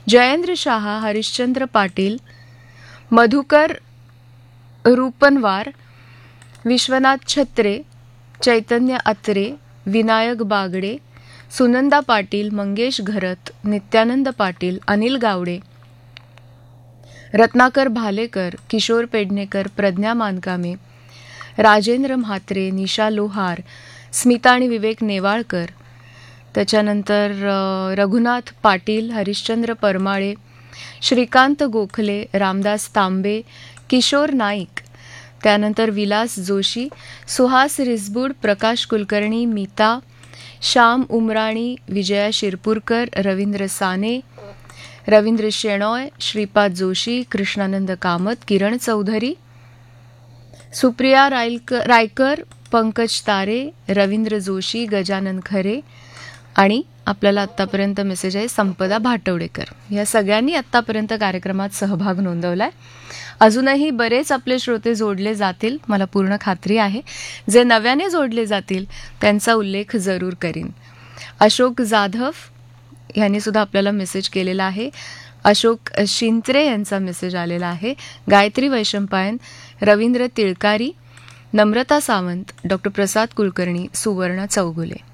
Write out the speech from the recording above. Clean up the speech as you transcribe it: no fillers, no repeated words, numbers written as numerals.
जयेंद्र शहा, हरिश्चंद्र पाटील, मधुकर रूपनवार, विश्वनाथ छत्रे, चैतन्य अत्रे, विनायक बागडे, सुनंदा पाटील, मंगेश घरत, नित्यानंद पाटील, अनिल गावडे, रत्नाकर भालेकर, किशोर पेडणेकर, प्रज्ञा मानकामे, राजेंद्र म्हात्रे, निशा लोहार, स्मिता आणि विवेक नेवाळकर, त्याच्यानंतर रघुनाथ पाटील, हरिश्चंद्र परमाळे, श्रीकांत गोखले, रामदास तांबे, किशोर नाईक, त्यानंतर विलास जोशी, सुहास रिसबूड, प्रकाश कुलकर्णी, मीता, श्याम उमराणी, विजया शिरपूरकर, रवींद्र साने, रवींद्र शेणॉय, श्रीपाद जोशी, कृष्णानंद कामत, किरण चौधरी, सुप्रिया रायकर, पंकज तारे, रवींद्र जोशी, गजानन खरे आणि आपल्याला आत्तापर्यंत मेसेज आहे संपदा भाटवडेकर. या सगळ्यांनी आत्तापर्यंत कार्यक्रमात सहभाग नोंदवलाय. अजूनही बरेच आपले श्रोते जोडले जातील, मला पूर्ण खात्री आहे. जे नव्याने जोडले जातील त्यांचा उल्लेख जरूर करीन. अशोक जाधव यांनी सुद्धा आपल्याला मेसेज केलेला आहे. अशोक शिंत्रे यांचा मेसेज आलेला आहे. गायत्री वैशंपायन, रवींद्र तिळकारी, नम्रता सावंत, डॉक्टर प्रसाद कुलकर्णी, सुवर्ण चौगुले.